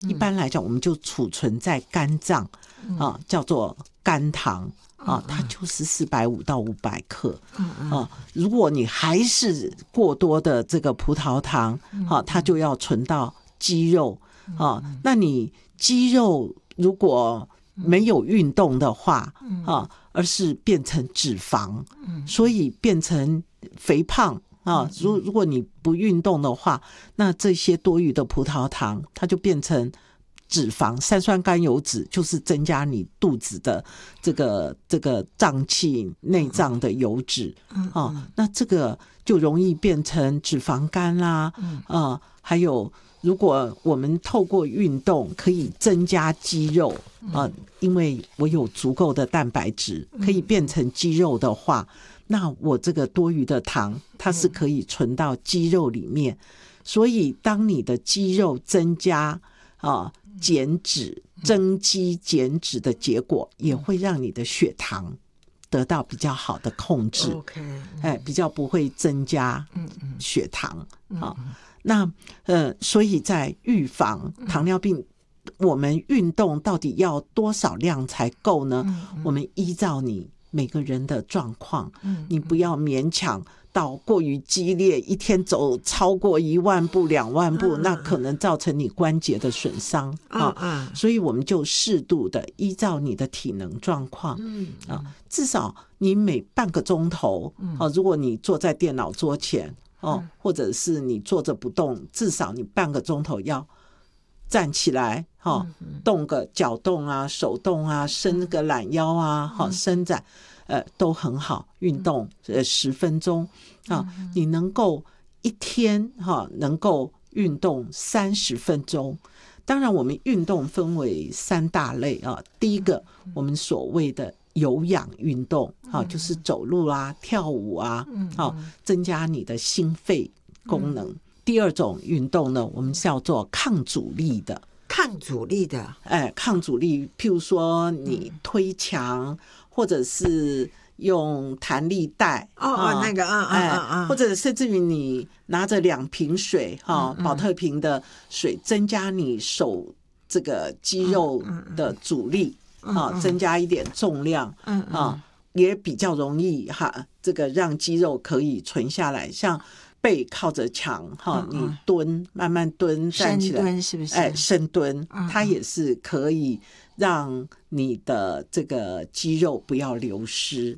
一般来讲我们就储存在肝脏叫做肝糖它就是450到500克如果你还是过多的这个葡萄糖它就要存到肌肉那你肌肉如果没有运动的话而是变成脂肪所以变成肥胖如果你不运动的话，那这些多余的葡萄糖它就变成脂肪，三酸甘油酯就是增加你肚子的这个脏器内脏的油脂那这个就容易变成脂肪肝啦还有如果我们透过运动可以增加肌肉因为我有足够的蛋白质可以变成肌肉的话，那我这个多余的糖它是可以存到肌肉里面所以当你的肌肉增加减脂增肌减脂的结果也会让你的血糖得到比较好的控制比较不会增加血糖那所以在预防糖尿病我们运动到底要多少量才够呢我们依照你每个人的状况你不要勉强到过于激烈一天走超过1万步2万步那可能造成你关节的损伤所以我们就适度的依照你的体能状况至少你每半个钟头如果你坐在电脑桌前或者是你坐着不动至少你半个钟头要站起来动个脚动手动伸个懒腰伸展都很好运动10分钟你能够一天能够运动30分钟当然我们运动分为3大类第一个我们所谓的有氧运动就是走路跳舞增加你的心肺功能第二种运动呢我们叫做抗阻力的抗阻力譬如说你推墙或者是用弹力带那个或者甚至于你拿着2瓶水保特瓶的水增加你手这个肌肉的阻力增加一点重量也比较容易这个让肌肉可以存下来像背靠着墙你蹲慢慢蹲站起来深蹲是不是深蹲它也是可以让你的这个肌肉不要流失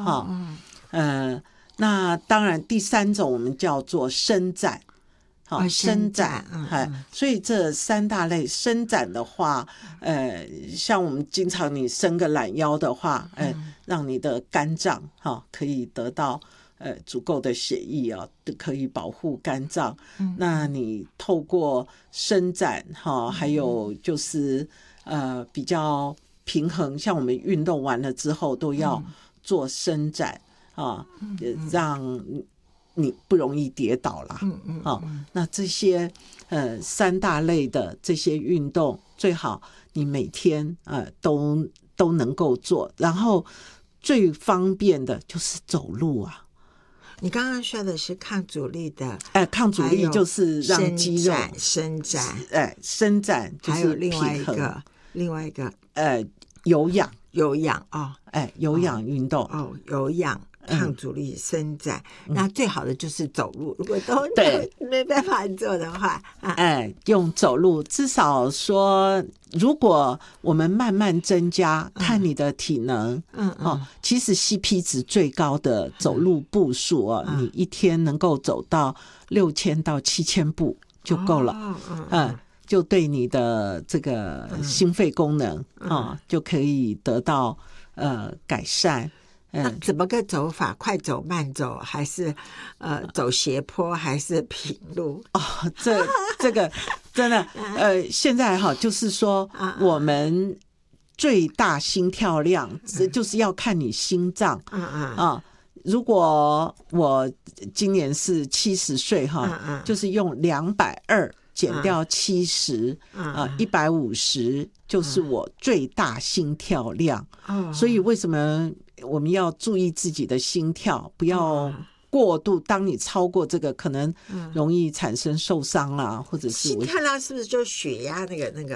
那当然第3种我们叫做伸展伸展所以这3大类伸展的话像我们经常你伸个懒腰的话让你的肝脏可以得到足够的血液可以保护肝脏那你透过伸展还有就是比较平衡像我们运动完了之后都要做伸展让你不容易跌倒啦那这些3大类的这些运动最好你每天都能够做然后最方便的就是走路你刚刚说的是抗阻力的抗阻力就是让肌肉伸展伸展就是还有另外一个有氧有氧运动有氧抗阻力伸展那最好的就是走路如果都没办法做的话用走路至少说如果我们慢慢增加看你的体能其实 CP 值最高的走路步数你一天能够走到6000到7000步就够了就对你的这个心肺功能就可以得到改善那怎么个走法快走慢走还是走斜坡还是平路这个真的现在就是说我们最大心跳量就是要看你心脏如果我今年是70岁就是用220减掉70 150就是我最大心跳量所以为什么我们要注意自己的心跳不要过度，当你超过这个，可能容易产生受伤啊，或者是心太大是不是就血压那个